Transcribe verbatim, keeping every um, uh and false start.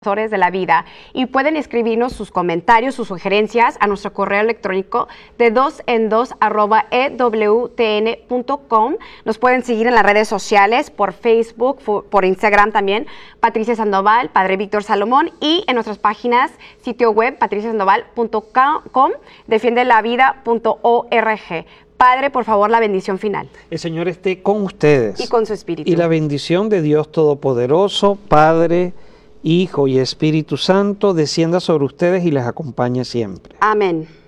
de la vida, y pueden escribirnos sus comentarios, sus sugerencias a nuestro correo electrónico de dos en dos arroba e w t n punto com. Nos pueden seguir en las redes sociales, por Facebook, por Instagram también, Patricia Sandoval, Padre Víctor Salomón, y en nuestras páginas, sitio web patricia sandoval punto com, defiende la vida punto org. Padre, por favor, la bendición final. El Señor esté con ustedes. Y con su espíritu. Y la bendición de Dios Todopoderoso, Padre, Hijo y Espíritu Santo, descienda sobre ustedes y les acompañe siempre. Amén.